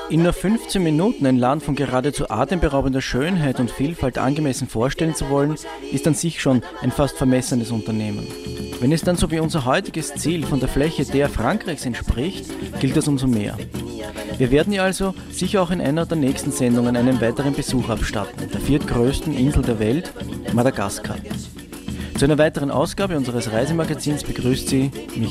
In nur 15 Minuten ein Land von geradezu atemberaubender Schönheit und Vielfalt angemessen vorstellen zu wollen, ist an sich schon ein fast vermessenes Unternehmen. Wenn es dann so wie unser heutiges Ziel von der Fläche der Frankreichs entspricht, gilt das umso mehr. Wir werden ihr also sicher auch in einer der nächsten Sendungen einen weiteren Besuch abstatten, der viertgrößten Insel der Welt, Madagaskar. Zu einer weiteren Ausgabe unseres Reisemagazins begrüßt Sie Michael